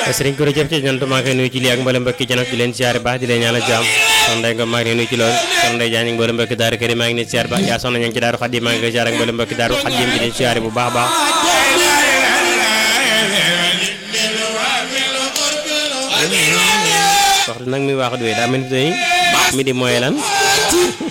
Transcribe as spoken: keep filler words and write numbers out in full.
Serigne Kouré jëf ci ñantu maa ngi koy nuyu ci lii ak mboolem mbokki ci nag di leen siyaare baax di leen ñaanal jàmm soxna Ndeye Ngom maa ngi nuyu ci loolu soxna Ndeye Diagne mboolem mbokki Daaru Karim maa ngi leen siyaare baax yaa soxna ña ngi ci Daaru Xadim maa ngi koy siyaare ak mboolem mbokki Daaru Xadim di leen siyaare bu baax baax waxtu nag mi waaxut wee daa mel ni mi di mooy lan